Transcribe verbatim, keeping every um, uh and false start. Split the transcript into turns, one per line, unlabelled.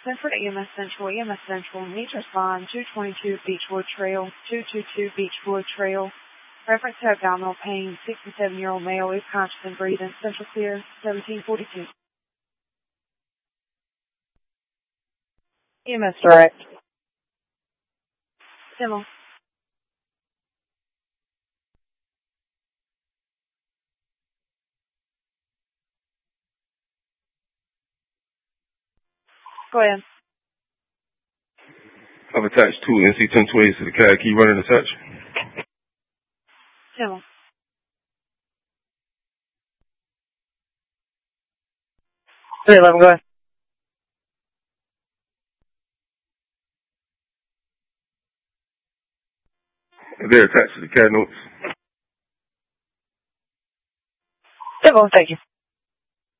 Sanford E M S Central, E M S Central, need to respond two twenty-two Beechwood Trail, two twenty-two Beechwood Trail. Reference to abdominal pain, sixty-seven-year-old male is conscious and breathing. Central clear, seventeen forty-two.
E M S direct.
Similar. Go ahead.
I've attached two N C ten twenties to the C A D. Can you run an attach?
Similar.
three eleven, go ahead.
They're attached to the C A D notes.
Simple, thank you.